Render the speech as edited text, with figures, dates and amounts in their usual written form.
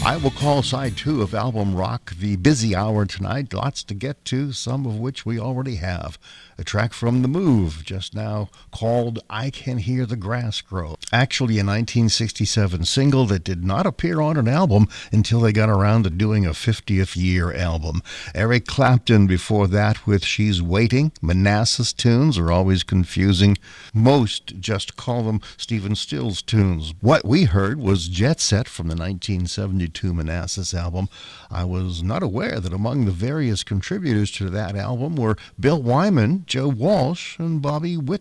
I will call side two of Album Rock the busy hour tonight. Lots to get to, some of which we already have. A track from The Move just now called I Can Hear the Grass Grow. Actually a 1967 single that did not appear on an album until they got around to doing a 50th year album. Eric Clapton before that with She's Waiting. Manassas tunes are always confusing. Most just call them Stephen Stills tunes. What we heard was Jet Set from the 1972 Manassas album. I was not aware that among the various contributors to that album were Bill Wyman, Joe Walsh, and Bobby Whitman.